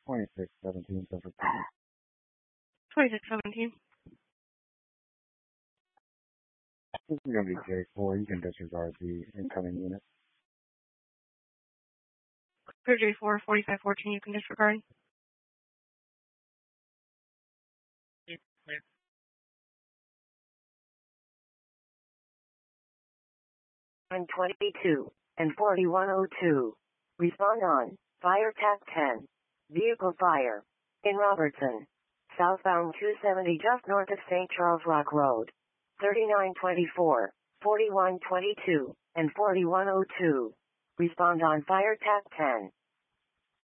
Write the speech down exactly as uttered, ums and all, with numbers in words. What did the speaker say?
twenty-six seventeen, Central City. twenty-six seventeen. This is going to be J four. You can disregard the incoming unit. For J four, forty-five fourteen, you can disregard. nine twenty-two and forty-one oh two. Respond on Fire Tap ten. Vehicle fire. In Robertson. Southbound two seventy just north of Saint Charles Rock Road. thirty-nine twenty-four, forty-one twenty-two, and forty-one oh two. Respond on Fire Tap ten.